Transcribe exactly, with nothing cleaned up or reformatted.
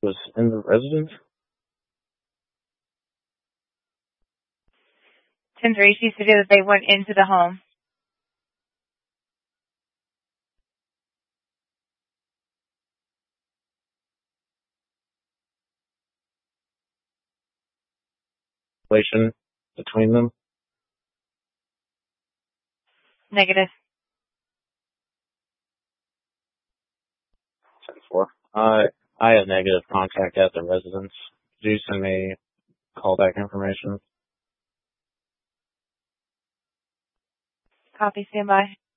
Was in the residence? ten three, she stated that they went into the home. Relation between them? Negative. ten four. I I have negative contact at the residence. Could you send me callback information? Copy, standby.